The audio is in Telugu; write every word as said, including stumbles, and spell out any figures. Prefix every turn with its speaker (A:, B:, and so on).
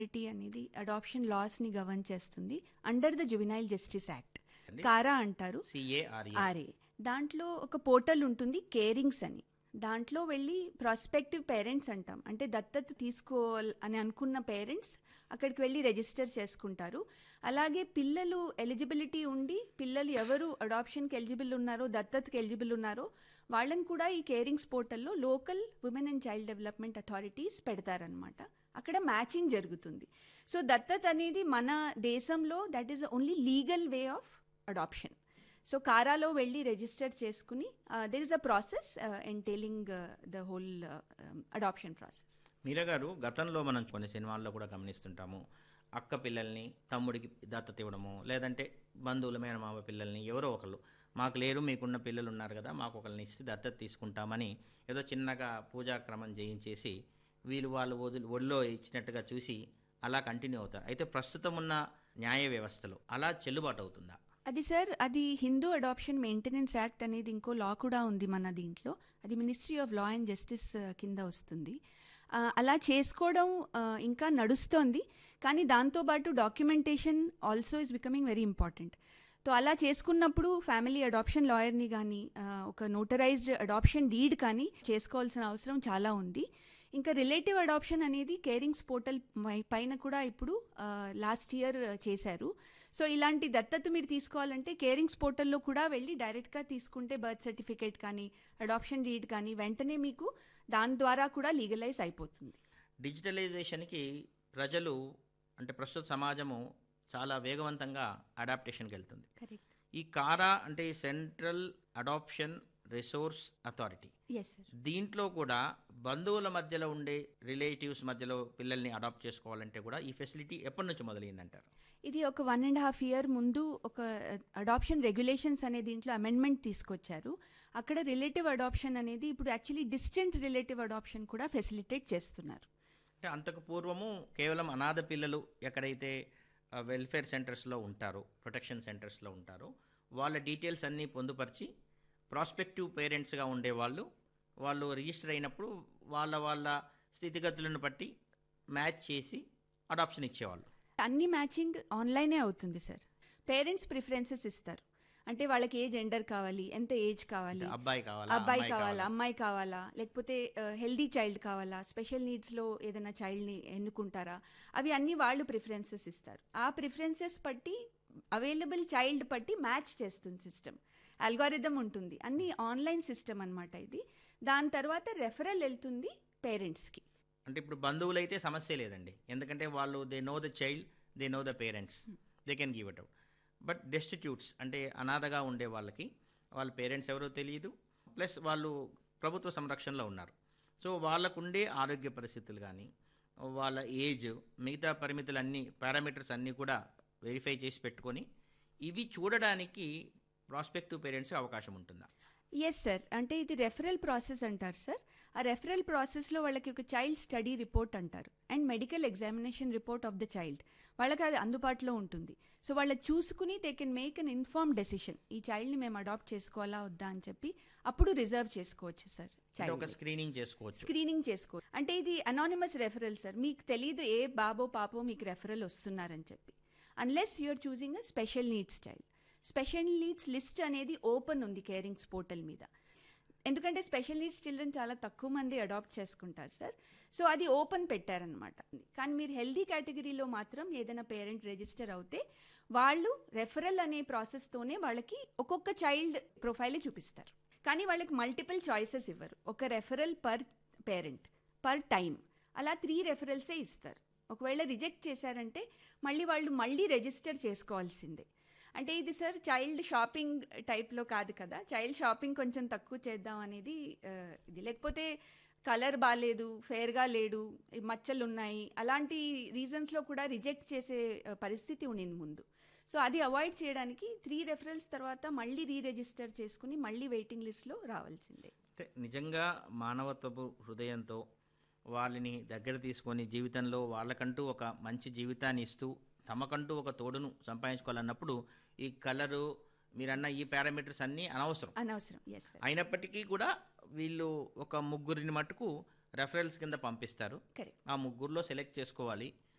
A: టీ అనేది అడాప్షన్ లాస్ ని గవర్న్ చేస్తుంది under the juvenile justice act. కారా అంటారు,
B: సిఏఆర్ఏ.
A: ఆర్ఏ. దాంట్లో ఒక పోర్టల్ ఉంటుంది కేరింగ్స్ అని. దాంట్లో వెళ్ళి ప్రాస్పెక్టివ్ పేరెంట్స్ అంటాం, అంటే దత్తత తీసుకోవాలి అని అనుకున్న పేరెంట్స్ అక్కడికి వెళ్ళి రిజిస్టర్ చేసుకుంటారు. అలాగే పిల్లలు ఎలిజిబిలిటీ ఉండి పిల్లలు ఎవరు అడాప్షన్కి ఎలిజిబుల్ ఉన్నారో, దత్తతకి ఎలిజిబుల్ ఉన్నారో వాళ్ళని కూడా ఈ కేరింగ్స్ పోర్టల్లో local women and child development authorities పెడతారనమాట. అక్కడ మ్యాచింగ్ జరుగుతుంది. సో దత్తత అనేది మన దేశంలో that is only legal way of adoption. So కారాలో వెళ్ళి రిజిస్టర్ చేసుకుని there is a process ఎంటైలింగ్ the whole adoption process.
B: మీరా గారు, గతంలో మనం కొన్ని సినిమాల్లో కూడా గమనిస్తుంటాము, అక్క పిల్లల్ని తమ్ముడికి దత్తత ఇవ్వడము, లేదంటే బంధువుల మేనమామ పిల్లల్ని ఎవరో ఒకళ్ళు, మాకు లేరు మీకున్న పిల్లలు ఉన్నారు కదా మాకు ఒకరిని ఇస్తే దత్తత తీసుకుంటామని ఏదో చిన్నగా పూజాక్రమం చేయించేసి వీళ్ళు వాళ్ళు వదిలి ఒళ్ళో ఇచ్చినట్టుగా చూసి అలా కంటిన్యూ అవుతారు. అయితే ప్రస్తుతం ఉన్న న్యాయ వ్యవస్థలో అలా చెల్లుబాటు అవుతుందా?
A: అది సార్, అది హిందూ అడాప్షన్ మెయింటెనెన్స్ యాక్ట్ అనేది ఇంకో లా కూడా ఉంది మన దీంట్లో. అది ministry of law and justice కింద వస్తుంది. అలా చేసుకోవడం ఇంకా నడుస్తోంది. కానీ దాంతోపాటు documentation also is becoming very important. So అలా చేసుకున్నప్పుడు ఫ్యామిలీ అడాప్షన్ లాయర్ని కానీ ఒక నోటరైజ్డ్ అడాప్షన్ డీడ్ కానీ చేసుకోవాల్సిన అవసరం చాలా ఉంది. ఇంకా రిలేటివ్ అడాప్షన్ అనేది కేరింగ్స్ పోర్టల్ పైన కూడా ఇప్పుడు లాస్ట్ ఇయర్ చేశారు. సో ఇలాంటి దత్తత మీరు తీసుకోవాలంటే కేరింగ్స్ పోర్టల్లో కూడా వెళ్ళి డైరెక్ట్గా తీసుకుంటే బర్త్ సర్టిఫికేట్ కానీ అడాప్షన్ డీడ్ కానీ వెంటనే మీకు దాని ద్వారా కూడా లీగలైజ్ అయిపోతుంది.
B: డిజిటలైజేషన్కి ప్రజలు అంటే ప్రస్తుత సమాజము చాలా వేగవంతంగా అడాప్టేషన్కి వెళ్తుంది.
A: కరెక్ట్.
B: ఈ కారా అంటే సెంట్రల్ అడాప్షన్ రిసోర్స్ అథారిటీ, దీంట్లో కూడా బంధువుల మధ్యలో ఉండే రిలేటివ్స్ మధ్యలో పిల్లల్ని అడాప్ట్ చేసుకోవాలంటే కూడా ఈ ఫెసిలిటీ ఎప్పటి నుంచి మొదలైందంటారు?
A: ఇది ఒక వన్ అండ్ హాఫ్ ఇయర్ ముందు ఒక అడాప్షన్ రెగ్యులేషన్స్ అనే దీంట్లో అమెండ్మెంట్ తీసుకొచ్చారు. అక్కడ రిలేటివ్ అడాప్షన్ అనేది ఇప్పుడు యాక్చువల్లీ డిస్టెంట్ రిలేటివ్ అడాప్షన్ కూడా ఫెసిలిటేట్ చేస్తున్నారు.
B: అంటే అంతకు పూర్వము కేవలం అనాథ పిల్లలు ఎక్కడైతే వెల్ఫేర్ సెంటర్స్లో ఉంటారో, ప్రొటెక్షన్ సెంటర్స్లో ఉంటారో వాళ్ళ డీటెయిల్స్ అన్నీ పొందుపరిచి ప్రాస్పెక్టివ్ పేరెంట్స్గా ఉండేవాళ్ళు వాళ్ళు రిజిస్టర్ అయినప్పుడు వాళ్ళ వాళ్ళ స్థితిగతులను బట్టి మ్యాచ్ చేసి అడాప్షన్ ఇచ్చేవాళ్ళు.
A: అన్ని మ్యాచింగ్ ఆన్లైనే అవుతుంది సార్. పేరెంట్స్ ప్రిఫరెన్సెస్ ఇస్తారు, అంటే వాళ్ళకి ఏ జెండర్ కావాలి, ఎంత ఏజ్ కావాలి,
B: అబ్బాయి కావాలా
A: అబ్బాయి కావాలా అమ్మాయి కావాలా, లేకపోతే హెల్దీ చైల్డ్ కావాలా, స్పెషల్ నీడ్స్లో ఏదైనా చైల్డ్ని ఎన్నుకుంటారా, అవి అన్నీ వాళ్ళు ప్రిఫరెన్సెస్ ఇస్తారు. ఆ ప్రిఫరెన్సెస్ బట్టి అవైలబుల్ చైల్డ్ బట్టి మ్యాచ్ చేస్తుంది సిస్టమ్. అల్గారిథం ఉంటుంది, అన్ని ఆన్లైన్ సిస్టమ్ అనమాట ఇది. దాని తర్వాత రెఫరల్ వెళ్తుంది పేరెంట్స్కి.
B: అంటే ఇప్పుడు బంధువులు అయితే సమస్య లేదండి, ఎందుకంటే వాళ్ళు they know the child, they know the parents, they can give it out. But destitutes అంటే అనాథగా ఉండే వాళ్ళకి వాళ్ళ పేరెంట్స్ ఎవరో తెలియదు, ప్లస్ వాళ్ళు ప్రభుత్వ సంరక్షణలో ఉన్నారు. సో వాళ్ళకుండే ఆరోగ్య పరిస్థితులు కానీ వాళ్ళ ఏజ్ మిగతా పరిమితులన్నీ పారామీటర్స్ అన్నీ కూడా వెరిఫై చేసి పెట్టుకొని ఇవి చూడడానికి ప్రాస్పెక్టివ్ పేరెంట్స్కి అవకాశం ఉంటుందా?
A: ఎస్ సార్, అంటే ఇది రెఫరల్ ప్రాసెస్ అంటారు సార్. ఆ రెఫరల్ ప్రాసెస్లో వాళ్ళకి ఒక చైల్డ్ స్టడీ రిపోర్ట్ అంటారు and medical examination report of the child వాళ్ళకి అది అందుబాటులో ఉంటుంది. సో వాళ్ళకి చూసుకుని they can make an inform decision, ఈ చైల్డ్ని మేము అడాప్ట్ చేసుకోవాలా వద్దా అని చెప్పి అప్పుడు రిజర్వ్ చేసుకోవచ్చు సార్.
B: ఒక స్క్రీనింగ్ చేసుకోవచ్చు.
A: స్క్రీనింగ్ చేసుకోవచ్చు అంటే ఇది అనానిమస్ రెఫరల్ సార్. మీకు తెలియదు ఏ బాబో పాపో మీకు రెఫరల్ వస్తున్నారని చెప్పి, unless you're choosing a special needs child. Special needs list అనేది ఓపెన్ ఉంది కేరింగ్స్ పోర్టల్ మీద, ఎందుకంటే స్పెషల్ నీడ్స్ చిల్డ్రన్ చాలా తక్కువ మంది అడాప్ట్ చేసుకుంటారు సార్. సో అది ఓపెన్ పెట్టారనమాట. కానీ మీరు హెల్దీ కేటగిరీలో మాత్రం ఏదైనా పేరెంట్ రిజిస్టర్ అవుతే వాళ్ళు రెఫరల్ అనే ప్రాసెస్తోనే వాళ్ళకి ఒక్కొక్క చైల్డ్ ప్రొఫైల్ చూపిస్తారు. కానీ వాళ్ళకి మల్టిపుల్ చాయిసెస్ ఇవ్వరు. ఒక referral per parent per time, అలా త్రీ రెఫరల్సే ఇస్తారు. ఒకవేళ రిజెక్ట్ చేశారంటే మళ్ళీ వాళ్ళు మళ్ళీ రిజిస్టర్ చేసుకోవాల్సిందే. అంటే ఇది సార్ చైల్డ్ షాపింగ్ టైప్లో కాదు కదా, చైల్డ్ షాపింగ్ కొంచెం తక్కువ చేద్దాం అనేది ఇది. లేకపోతే కలర్ బాగాలేదు, ఫేర్గా లేడు, మచ్చలు ఉన్నాయి, అలాంటి రీజన్స్లో కూడా రిజెక్ట్ చేసే పరిస్థితి ఉండింది ముందు. సో అది అవాయిడ్ చేయడానికి త్రీ రెఫరల్స్ తర్వాత మళ్ళీ రీ రిజిస్టర్ చేసుకుని మళ్ళీ వెయిటింగ్ లిస్ట్లో రావాల్సిందే.
B: నిజంగా మానవత్వపు హృదయంతో వాళ్ళని దగ్గర తీసుకొని జీవితంలో వాళ్ళకంటూ ఒక మంచి జీవితాన్ని ఇస్తూ తమకంటూ ఒక తోడును సంపాదించుకోవాలన్నప్పుడు ఈ కలరు మీరన్న ఈ పారామీటర్స్ అన్నీ అనవసరం
A: అనవసరం
B: అయినప్పటికీ కూడా వీళ్ళు ఒక ముగ్గురిని మటుకు రెఫరల్స్ కింద పంపిస్తారు. ఆ ముగ్గురులో సెలెక్ట్ చేసుకోవాలి.